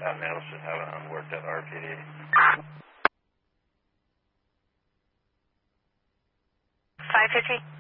That male should have an unworked at RPD. 550.